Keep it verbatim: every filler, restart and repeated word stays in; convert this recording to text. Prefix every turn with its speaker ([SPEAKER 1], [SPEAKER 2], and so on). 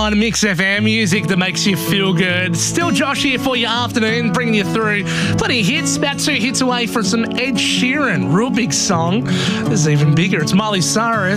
[SPEAKER 1] on Mix F M, music that makes you feel good. Still Josh here for your afternoon, bringing you through plenty of hits, about two hits away from some Ed Sheeran. Real big song. This is even bigger. It's Miley Cyrus.